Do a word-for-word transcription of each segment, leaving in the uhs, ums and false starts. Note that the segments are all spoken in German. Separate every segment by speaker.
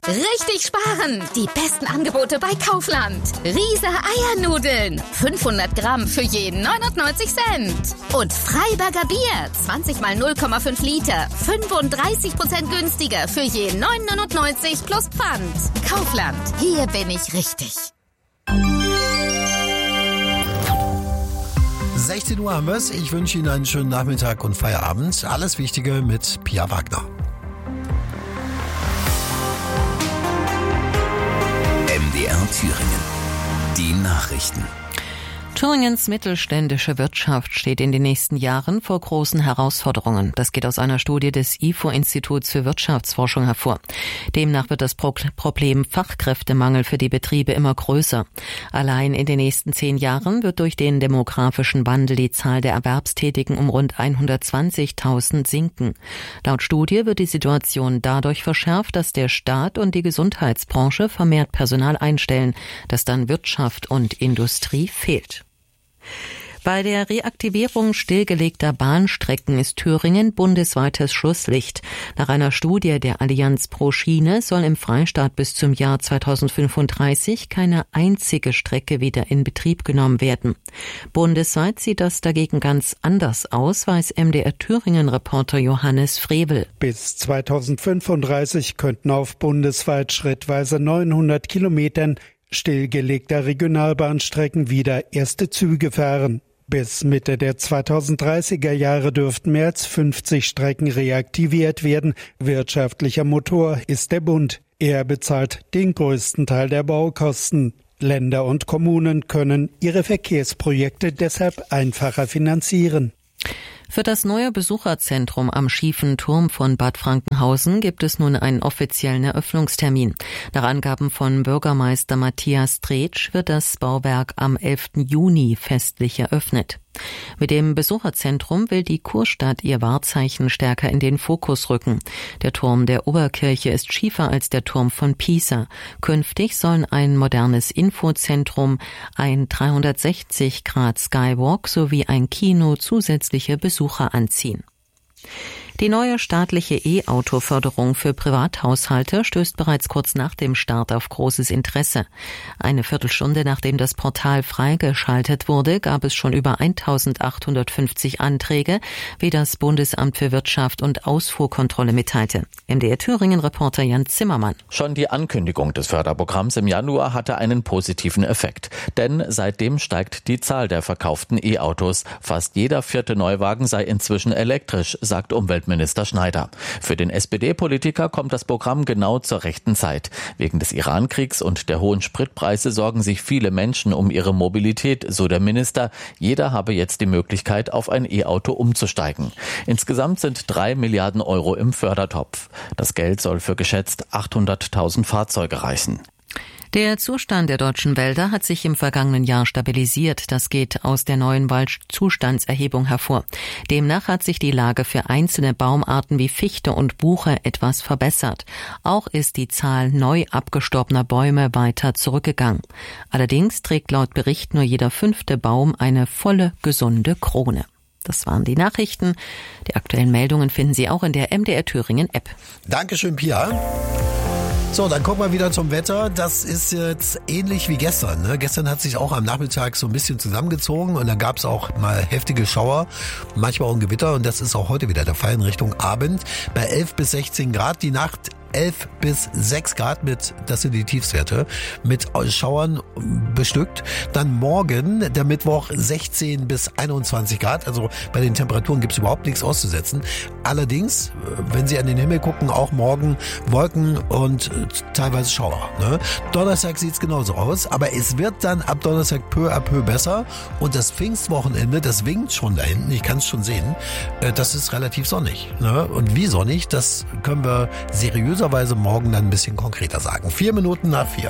Speaker 1: Richtig sparen! Die besten Angebote bei Kaufland. Riese Eiernudeln. fünfhundert Gramm für jeden neunundneunzig Cent. Und Freiberger Bier. zwanzig mal null Komma fünf Liter. fünfunddreißig Prozent günstiger für jeden neun neunundneunzig plus Pfand. Kaufland. Hier bin ich richtig.
Speaker 2: sechzehn Uhr haben wir es. Ich wünsche Ihnen einen schönen Nachmittag und Feierabend. Alles Wichtige mit Pia Wagner.
Speaker 3: M D R Thüringen. Die Nachrichten.
Speaker 4: Thüringens mittelständische Wirtschaft steht in den nächsten Jahren vor großen Herausforderungen. Das geht aus einer Studie des I F O-Instituts für Wirtschaftsforschung hervor. Demnach wird das Problem Fachkräftemangel für die Betriebe immer größer. Allein in den nächsten zehn Jahren wird durch den demografischen Wandel die Zahl der Erwerbstätigen um rund hundertzwanzigtausend sinken. Laut Studie wird die Situation dadurch verschärft, dass der Staat und die Gesundheitsbranche vermehrt Personal einstellen, das dann Wirtschaft und Industrie fehlt. Bei der Reaktivierung stillgelegter Bahnstrecken ist Thüringen bundesweites Schlusslicht. Nach einer Studie der Allianz pro Schiene soll im Freistaat bis zum Jahr zweitausendfünfunddreißig keine einzige Strecke wieder in Betrieb genommen werden. Bundesweit sieht das dagegen ganz anders aus, weiß M D R Thüringen-Reporter Johannes Frevel.
Speaker 5: Bis zweitausendfünfunddreißig könnten auf bundesweit schrittweise neunhundert Kilometern stillgelegter Regionalbahnstrecken wieder erste Züge fahren. Bis Mitte der zweitausenddreißiger Jahre dürften mehr als fünfzig Strecken reaktiviert werden. Wirtschaftlicher Motor ist der Bund. Er bezahlt den größten Teil der Baukosten. Länder und Kommunen können ihre Verkehrsprojekte deshalb einfacher finanzieren.
Speaker 4: Für das neue Besucherzentrum am Schiefen Turm von Bad Frankenhausen gibt es nun einen offiziellen Eröffnungstermin. Nach Angaben von Bürgermeister Matthias Tretsch wird das Bauwerk am elften Juni festlich eröffnet. Mit dem Besucherzentrum will die Kurstadt ihr Wahrzeichen stärker in den Fokus rücken. Der Turm der Oberkirche ist schiefer als der Turm von Pisa. Künftig sollen ein modernes Infozentrum, ein dreihundertsechzig Grad Skywalk sowie ein Kino zusätzliche Besucher anziehen. Die neue staatliche E-Auto-Förderung für Privathaushalte stößt bereits kurz nach dem Start auf großes Interesse. Eine Viertelstunde nachdem das Portal freigeschaltet wurde, gab es schon über eintausendachthundertfünfzig Anträge, wie das Bundesamt für Wirtschaft und Ausfuhrkontrolle mitteilte. M D R Thüringen-Reporter Jan Zimmermann.
Speaker 6: Schon die Ankündigung des Förderprogramms im Januar hatte einen positiven Effekt. Denn seitdem steigt die Zahl der verkauften E-Autos. Fast jeder vierte Neuwagen sei inzwischen elektrisch, sagt Umweltminister Schneider. Für den S P D-Politiker kommt das Programm genau zur rechten Zeit. Wegen des Iran-Kriegs und der hohen Spritpreise sorgen sich viele Menschen um ihre Mobilität, so der Minister. Jeder habe jetzt die Möglichkeit, auf ein E-Auto umzusteigen. Insgesamt sind drei Milliarden Euro im Fördertopf. Das Geld soll für geschätzt achthunderttausend Fahrzeuge reichen.
Speaker 4: Der Zustand der deutschen Wälder hat sich im vergangenen Jahr stabilisiert. Das geht aus der neuen Waldzustandserhebung hervor. Demnach hat sich die Lage für einzelne Baumarten wie Fichte und Buche etwas verbessert. Auch ist die Zahl neu abgestorbener Bäume weiter zurückgegangen. Allerdings trägt laut Bericht nur jeder fünfte Baum eine volle, gesunde Krone. Das waren die Nachrichten. Die aktuellen Meldungen finden Sie auch in der M D R Thüringen App.
Speaker 2: Dankeschön, Pia. So, dann gucken wir wieder zum Wetter. Das ist jetzt ähnlich wie gestern. Ne? Gestern hat sich auch am Nachmittag so ein bisschen zusammengezogen und dann gab es auch mal heftige Schauer, manchmal auch ein Gewitter und das ist auch heute wieder der Fall in Richtung Abend. Bei elf bis sechzehn Grad, die Nacht elf bis sechs Grad mit, das sind die Tiefstwerte, mit Schauern bestückt. Dann morgen, der Mittwoch, sechzehn bis einundzwanzig Grad. Also bei den Temperaturen gibt es überhaupt nichts auszusetzen. Allerdings, wenn Sie an den Himmel gucken, auch morgen Wolken und teilweise Schauer. Ne? Donnerstag sieht es genauso aus, aber es wird dann ab Donnerstag peu à peu besser. Und das Pfingstwochenende, das winkt schon da hinten, ich kann es schon sehen, das ist relativ sonnig. Ne? Und wie sonnig, das können wir seriöser morgen dann ein bisschen konkreter sagen. Vier Minuten nach vier.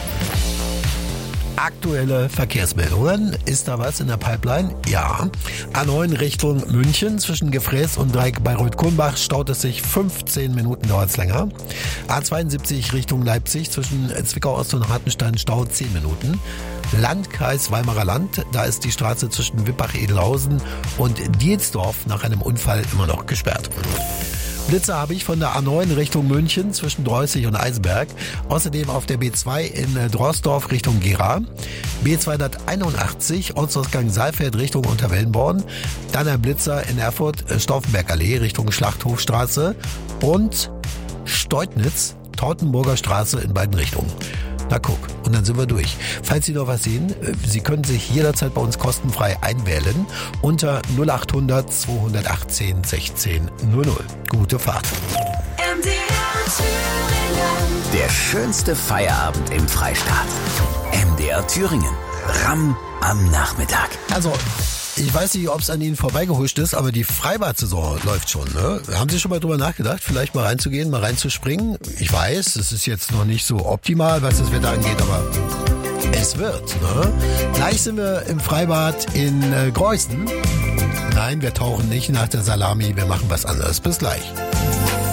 Speaker 2: Aktuelle Verkehrsmeldungen. Ist da was in der Pipeline? Ja. A neun Richtung München zwischen Gefräß und Dreieck Bayreuth-Kulmbach staut es sich fünfzehn Minuten, dauert es länger. A zweiundsiebzig Richtung Leipzig zwischen Zwickau Ost und Hartenstein Stau zehn Minuten. Landkreis Weimarer Land, da ist die Straße zwischen Wippach-Edelhausen und Dielsdorf nach einem Unfall immer noch gesperrt. Blitzer habe ich von der A neun Richtung München zwischen Dreußig und Eisenberg. Außerdem auf der B zwei in Drorsdorf Richtung Gera. B zweihunderteinundachtzig Ortsausgang Saalfeld Richtung Unterwellenborn. Dann ein Blitzer in Erfurt Stauffenbergallee Richtung Schlachthofstraße. Und Steutnitz Tautenburger Straße in beiden Richtungen. Na guck, und dann sind wir durch. Falls Sie noch was sehen, Sie können sich jederzeit bei uns kostenfrei einwählen unter null acht hundert zweihundertachtzehn sechzehn null null. Gute Fahrt.
Speaker 3: Der schönste Feierabend im Freistaat. M D R Thüringen. Ramm am Nachmittag.
Speaker 2: Also, ich weiß nicht, ob es an Ihnen vorbeigehuscht ist, aber die Freibad-Saison läuft schon. Ne? Haben Sie schon mal drüber nachgedacht, vielleicht mal reinzugehen, mal reinzuspringen? Ich weiß, es ist jetzt noch nicht so optimal, was das Wetter angeht, aber es wird. Ne? Gleich sind wir im Freibad in äh, Greußen. Nein, wir tauchen nicht nach der Salami, wir machen was anderes. Bis gleich.